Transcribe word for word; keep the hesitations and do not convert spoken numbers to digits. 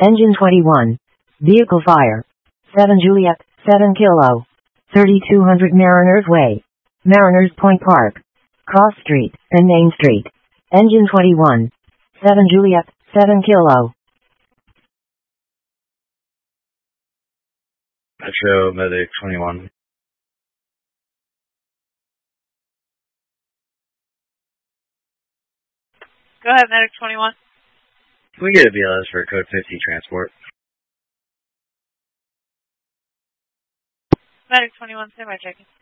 Engine twenty-one. Vehicle fire. seven Juliet, seven Kilo. thirty-two hundred Mariners Way. Mariners Point Park. Cross Street and Main Street. Engine twenty-one. seven Juliet, seven Kilo. Metro Medic twenty-one. Go ahead, Medic twenty-one. Can we get a B L S for code fifty transport? Medic twenty-one, stand by checking.